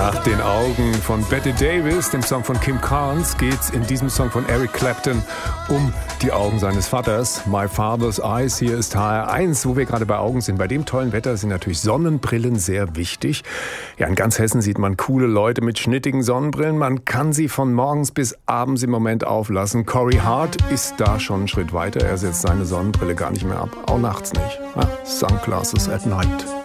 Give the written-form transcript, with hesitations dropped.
Nach den Augen von Bette Davis, dem Song von Kim Carnes, geht's in diesem Song von Eric Clapton um die Augen seines Vaters. My Father's Eyes. Hier ist HR1, wo wir gerade bei Augen sind. Bei dem tollen Wetter sind natürlich Sonnenbrillen sehr wichtig. Ja, in ganz Hessen sieht man coole Leute mit schnittigen Sonnenbrillen. Man kann sie von morgens bis abends im Moment auflassen. Corey Hart ist da schon einen Schritt weiter. Er setzt seine Sonnenbrille gar nicht mehr ab. Auch nachts nicht. Sunglasses at night.